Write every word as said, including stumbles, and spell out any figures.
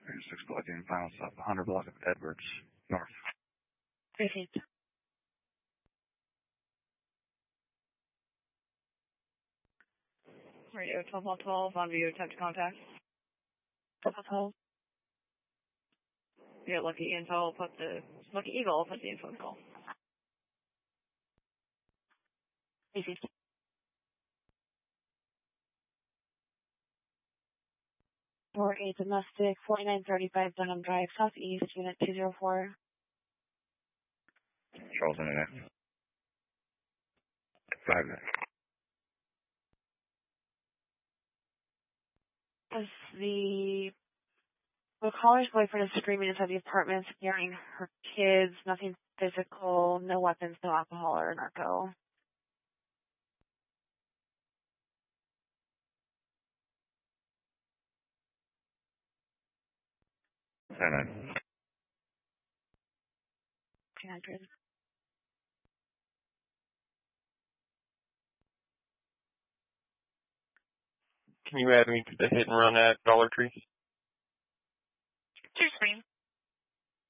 six collecting final stop, one hundred block of Edwards, north. Received. Radio twelve one twelve, on view, attempt to contact. twelve one twelve. Yeah, Lucky Intel, put the, Lucky Eagle, put the info in call. Received. four eight domestic, forty-nine thirty-five Dunham Drive, Southeast, unit two zero four. Charles Internet. Five nine. Is the, the caller's boyfriend is screaming inside the apartment, scaring her kids, nothing physical, no weapons, no alcohol or narco. Ten nine. two hundred. Can you add me to the hit and run at Dollar Tree? Two screen.